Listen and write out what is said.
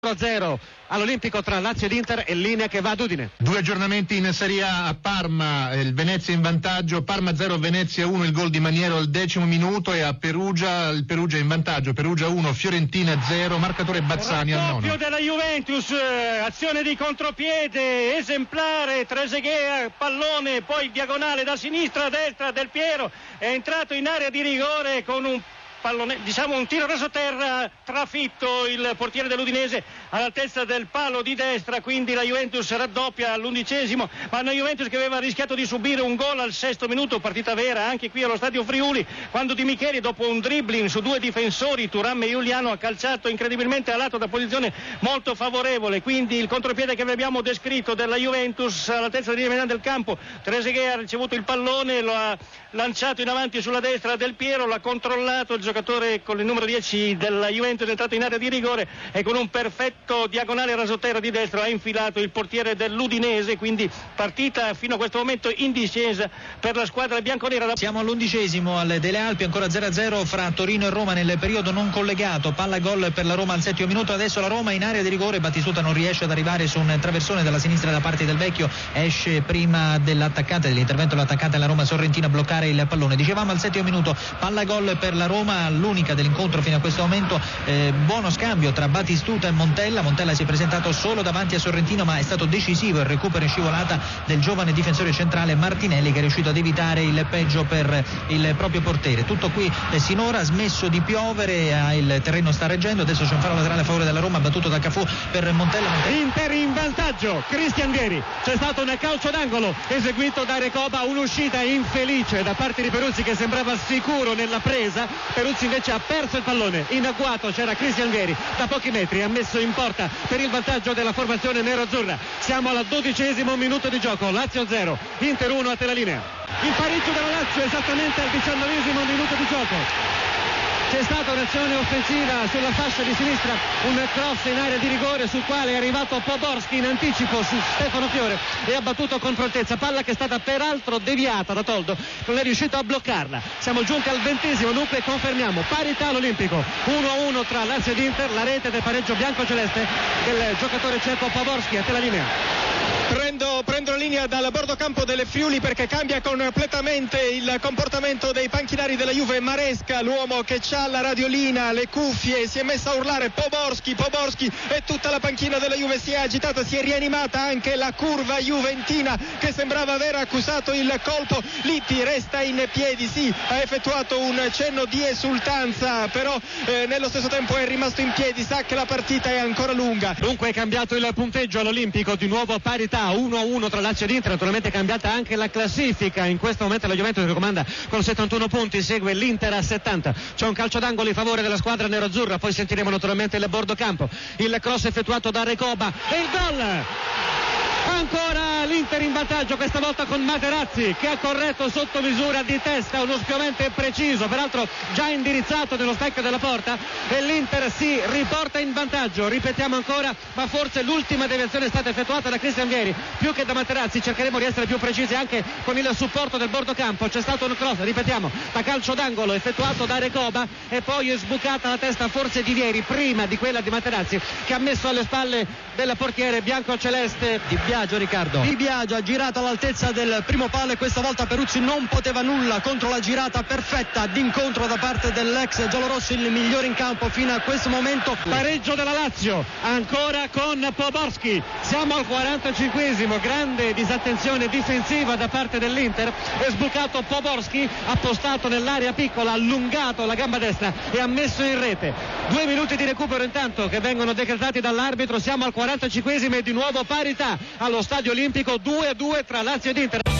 0 all'Olimpico tra Lazio ed Inter e linea che va ad Udine. Due aggiornamenti in Serie A. A Parma il Venezia in vantaggio, Parma 0 Venezia 1, il gol di Maniero al 10° minuto, e a Perugia il Perugia in vantaggio, Perugia 1 Fiorentina 0, marcatore Bazzani al 9. Raddoppio della Juventus, azione di contropiede esemplare, Trezeguet, pallone poi diagonale da sinistra a destra del Piero, è entrato in area di rigore con un pallone, diciamo un tiro raso terra, trafitto il portiere dell'Udinese all'altezza del palo di destra, quindi la Juventus raddoppia all'11°, ma una Juventus che aveva rischiato di subire un gol al 6° minuto, partita vera anche qui allo stadio Friuli, quando Di Micheli dopo un dribbling su due difensori, Thuram e Giuliano, ha calciato incredibilmente a lato da posizione molto favorevole, quindi il contropiede che vi abbiamo descritto della Juventus all'altezza di metà del campo. Trezeguet ha ricevuto il pallone, lo ha lanciato in avanti sulla destra del Piero, l'ha controllato il giocatore con il numero 10 della Juventus, è entrato in area di rigore e con un perfetto diagonale rasoterra di destra ha infilato il portiere dell'Udinese, quindi partita fino a questo momento in discesa per la squadra bianconera. Siamo all'11° al Dele Alpi, ancora 0-0 fra Torino e Roma nel periodo non collegato, palla gol per la Roma al 7° minuto, adesso la Roma in area di rigore, Battistuta non riesce ad arrivare su un traversone dalla sinistra da parte del Vecchio, esce prima dell'intervento dell'attaccante alla Roma Sorrentina a bloccare il pallone. Dicevamo al 7° minuto, palla gol per la Roma, l'unica dell'incontro fino a questo momento, buono scambio tra Battistuta e Montella si è presentato solo davanti a Sorrentino, ma è stato decisivo il recupero in scivolata del giovane difensore centrale Martinelli, che è riuscito ad evitare il peggio per il proprio portiere. Tutto qui sinora, ha smesso di piovere, il terreno sta reggendo, adesso c'è un fallo laterale a favore della Roma battuto da Cafù per Montella. Inter in vantaggio, Christian Vieri, c'è stato un calcio d'angolo eseguito da Recoba, un'uscita infelice da parte di Peruzzi che sembrava sicuro nella presa, Peruzzi invece ha perso il pallone, in agguato c'era Christian Vieri da pochi metri, ha messo in porta per il vantaggio della formazione nero-azzurra. Siamo al 12° minuto di gioco, Lazio 0, Inter 1 a te la linea. Il pareggio della Lazio esattamente al 19° minuto di gioco. C'è stata un'azione offensiva sulla fascia di sinistra, un cross in area di rigore sul quale è arrivato Poborski in anticipo su Stefano Fiore e ha battuto con prontezza, palla che è stata peraltro deviata da Toldo, non è riuscito a bloccarla. Siamo giunti al 20°, dunque confermiamo parità all'Olimpico, 1-1 tra Lazio ed Inter, la rete del pareggio biancoceleste del giocatore ceco Poborski. A te la linea. Prendo la linea dal bordo campo delle Friuli perché cambia completamente il comportamento dei panchinari della Juve. Maresca, l'uomo che c'ha la radiolina, le cuffie, si è messa a urlare Poborski, e tutta la panchina della Juve si è agitata, si è rianimata anche la curva juventina che sembrava aver accusato il colpo. Litti resta in piedi, sì, ha effettuato un cenno di esultanza, però nello stesso tempo è rimasto in piedi, sa che la partita è ancora lunga. Dunque è cambiato il punteggio all'Olimpico, di nuovo parità 1-1 tra Lazio ed Inter, naturalmente è cambiata anche la classifica. In questo momento la Juventus che comanda con 71 punti, segue l'Inter a 70. C'è un calcio d'angolo in favore della squadra nerazzurra, poi sentiremo naturalmente il bordo campo, il cross effettuato da Recoba e il gol. Ancora l'Inter in vantaggio, questa volta con Materazzi che ha corretto sotto misura di testa, uno spiovente preciso, peraltro già indirizzato nello specchio della porta, e l'Inter si riporta in vantaggio. Ripetiamo ancora, ma forse l'ultima deviazione è stata effettuata da Christian Vieri più che da Materazzi, cercheremo di essere più precisi anche con il supporto del bordo campo. C'è stato un cross, ripetiamo, da calcio d'angolo effettuato da Recoba e poi è sbucata la testa forse di Vieri prima di quella di Materazzi, che ha messo alle spalle del portiere biancoceleste Di Biagio. Riccardo Di Biagio ha girato all'altezza del primo palo e questa volta Peruzzi non poteva nulla contro la girata perfetta d'incontro da parte dell'ex giallorosso, il migliore in campo fino a questo momento. Pareggio della Lazio ancora con Poborski, siamo al 45°, grande disattenzione difensiva da parte dell'Inter, è sbucato Poborski, ha postato nell'area piccola, ha allungato la gamba destra e ha messo in rete. 2 minuti di recupero intanto che vengono decretati dall'arbitro, siamo al 45° e di nuovo parità allo Stadio Olimpico, 2-2 tra Lazio ed Inter.